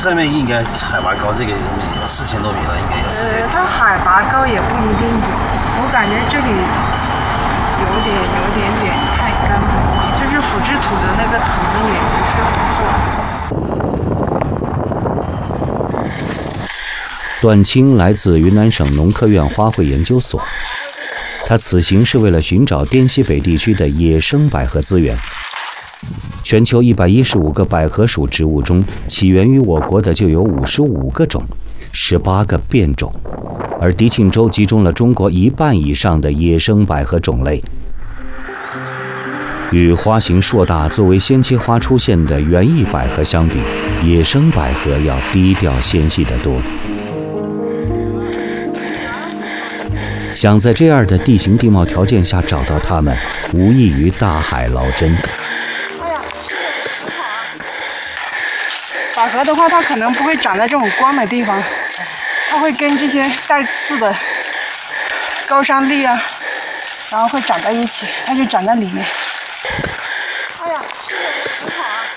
上面应该海拔高，这个4000多米了，应该有4000。 它海拔高也不一定有，我感觉这里有点太干了，就是腐殖土的那个层也不是很厚。 段青来自云南省农科院花卉研究所，他此行是为了寻找滇西北地区的野生百合资源。全球115个百合属植物中，起源于我国的就有55个种，18个变种，而迪庆州集中了中国1半以上的野生百合种类。与花型硕大、作为先期花出现的园艺百合相比，野生百合要低调纤细得多。想在这样的地形地貌条件下找到它们，无异于大海捞针。 百合的话，它可能不会长在这种光的地方，它会跟这些带刺的高山栗啊，然后会长在一起，它就长在里面。哎呀，这个很好啊！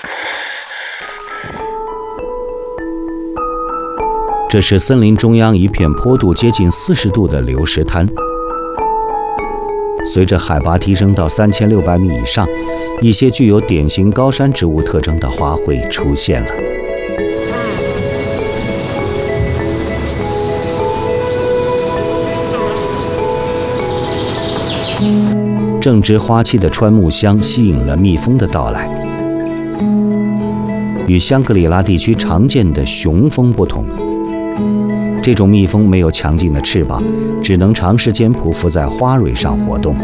这是森林中央一片坡度接近40度的流石滩。随着海拔提升到3600米以上，一些具有典型高山植物特征的花卉出现了。正值花期的川木乡吸引了蜜蜂的到来。与香格里拉地区常见的雄蜂不同，这种蜜蜂没有强劲的翅膀，只能长时间匍匐在花蕊上活动。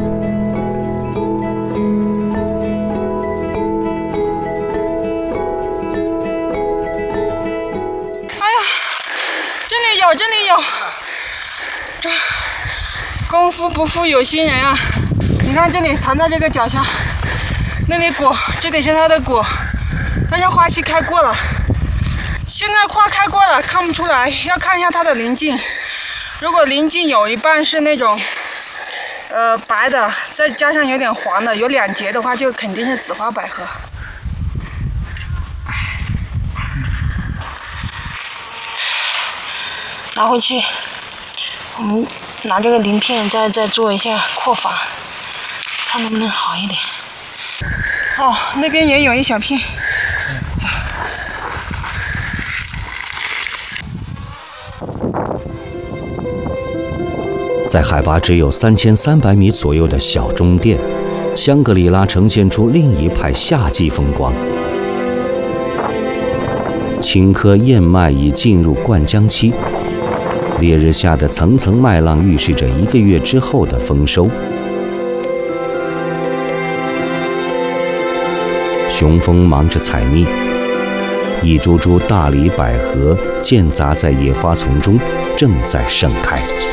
哎呀，这里有，这功夫不负有心人啊！你看这里藏在这个脚下，那里果，这里是它的果，但是花期开过了。现在花开过了，看不出来，要看一下它的鳞茎。如果鳞茎有一半是那种白的，再加上有点黄的，有2节的话，就肯定是紫花百合。拿回去，我们拿这个鳞片再做一下扩法，看能不能好一点。哦，那边也有一小片。 在海拔只有3300米左右的小中甸，香格里拉呈现出另一派夏季风光。青稞燕麦已进入灌浆期，烈日下的层层麦浪预示着1个月之后的丰收。雄蜂忙着采蜜，一株株大理百合间杂在野花丛中，正在盛开。